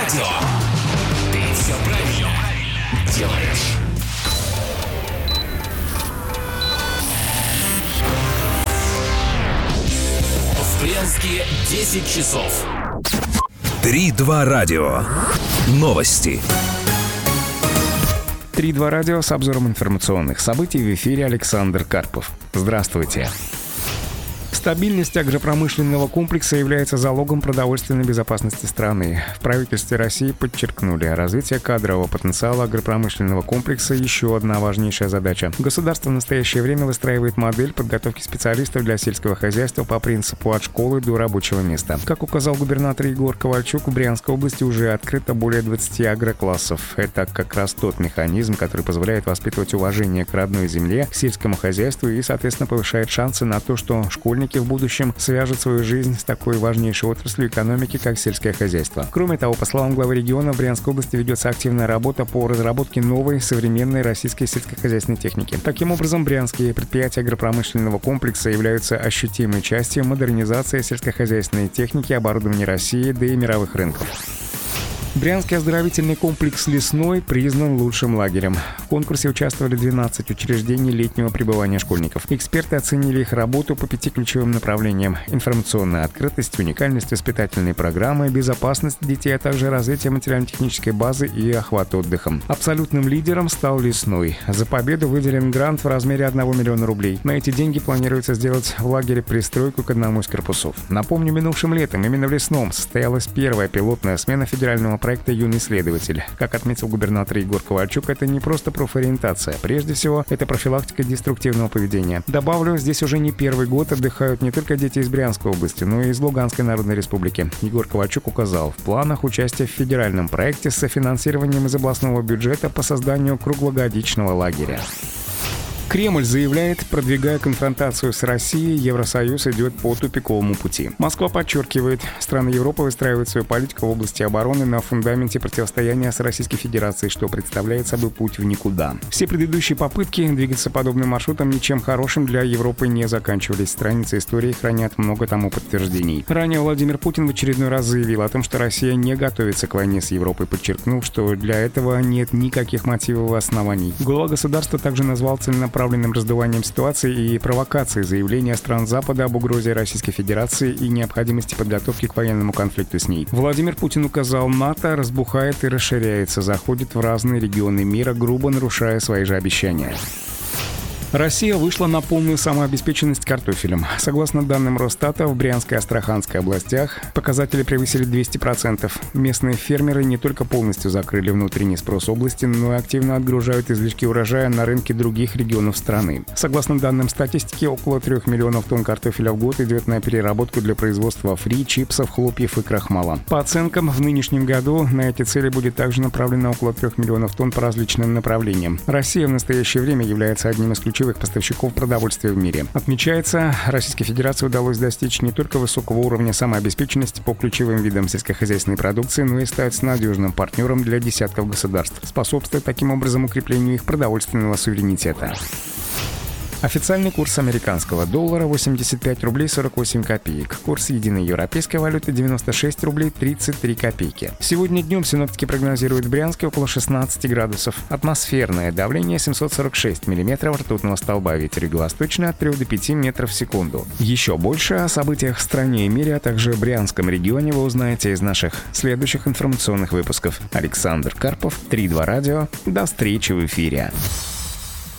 радио. Ты все правильно делаешь. В Брянске 10 часов. 3-2 радио. Новости. 3-2 радио с обзором информационных событий. В эфире Александр Карпов. Здравствуйте. Стабильность агропромышленного комплекса является залогом продовольственной безопасности страны. В правительстве России подчеркнули, развитие кадрового потенциала агропромышленного комплекса – еще одна важнейшая задача. Государство в настоящее время выстраивает модель подготовки специалистов для сельского хозяйства по принципу от школы до рабочего места. Как указал губернатор Егор Ковальчук, в Брянской области уже открыто более 20 агроклассов. Это как раз тот механизм, который позволяет воспитывать уважение к родной земле, к сельскому хозяйству и, соответственно, повышает шансы на то, что школьники в будущем свяжут свою жизнь с такой важнейшей отраслью экономики, как сельское хозяйство. Кроме того, по словам главы региона, в Брянской области ведется активная работа по разработке новой, современной российской сельскохозяйственной техники. Таким образом, брянские предприятия агропромышленного комплекса являются ощутимой частью модернизации сельскохозяйственной техники, оборудования России, да и мировых рынков. Брянский оздоровительный комплекс «Лесной» признан лучшим лагерем. В конкурсе участвовали 12 учреждений летнего пребывания школьников. Эксперты оценили их работу по 5 ключевым направлениям: информационная открытость, уникальность воспитательной программы, безопасность детей, а также развитие материально-технической базы и охват отдыхом. Абсолютным лидером стал «Лесной». За победу выделен грант в размере 1 миллиона рублей. На эти деньги планируется сделать в лагере пристройку к одному из корпусов. Напомню, минувшим летом именно в «Лесном» состоялась первая пилотная смена федерального проекта «Юный следователь». Как отметил губернатор Егор Ковальчук, это не просто профориентация. Прежде всего, это профилактика деструктивного поведения. Добавлю, здесь уже не первый год отдыхают не только дети из Брянской области, но и из Луганской Народной Республики. Егор Ковальчук указал, в планах участия в федеральном проекте с софинансированием из областного бюджета по созданию круглогодичного лагеря. Кремль заявляет, продвигая конфронтацию с Россией, Евросоюз идет по тупиковому пути. Москва подчеркивает, страны Европы выстраивают свою политику в области обороны на фундаменте противостояния с Российской Федерацией, что представляет собой путь в никуда. Все предыдущие попытки двигаться подобным маршрутом ничем хорошим для Европы не заканчивались. Страницы истории хранят много тому подтверждений. Ранее Владимир Путин в очередной раз заявил о том, что Россия не готовится к войне с Европой, подчеркнув, что для этого нет никаких мотивов и оснований. Глава государства также назвал целенаправленным раздуванием ситуации и провокацией заявления стран Запада об угрозе Российской Федерации и необходимости подготовки к военному конфликту с ней. Владимир Путин указал, НАТО разбухает и расширяется, заходит в разные регионы мира, грубо нарушая свои же обещания. Россия вышла на полную самообеспеченность картофелем. Согласно данным Росстата, в Брянской и Астраханской областях показатели превысили 200%. Местные фермеры не только полностью закрыли внутренний спрос области, но и активно отгружают излишки урожая на рынки других регионов страны. Согласно данным статистики, около 3 миллионов тонн картофеля в год идет на переработку для производства фри, чипсов, хлопьев и крахмала. По оценкам, в нынешнем году на эти цели будет также направлено около 3 миллионов тонн по различным направлениям. Россия в настоящее время является одним из ключевых поставщиков продовольствия в мире. Отмечается, Российской Федерации удалось достичь не только высокого уровня самообеспеченности по ключевым видам сельскохозяйственной продукции, но и стать надежным партнером для десятков государств, способствуя таким образом укреплению их продовольственного суверенитета. Официальный курс американского доллара 85 рублей 48 копеек. Курс единой европейской валюты 96 рублей 33 копейки. Сегодня днем синоптики прогнозируют в Брянске около 16 градусов. Атмосферное давление 746 миллиметров ртутного столба. Ветер юго-восточный от 3 до 5 метров в секунду. Еще больше о событиях в стране и мире, а также в Брянском регионе вы узнаете из наших следующих информационных выпусков. Александр Карпов, 3-2 радио. До встречи в эфире.